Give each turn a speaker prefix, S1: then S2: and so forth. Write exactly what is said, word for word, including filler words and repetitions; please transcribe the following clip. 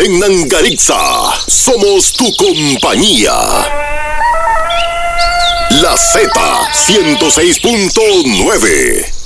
S1: En Nangaritza, somos tu compañía. La Z ciento seis punto nueve.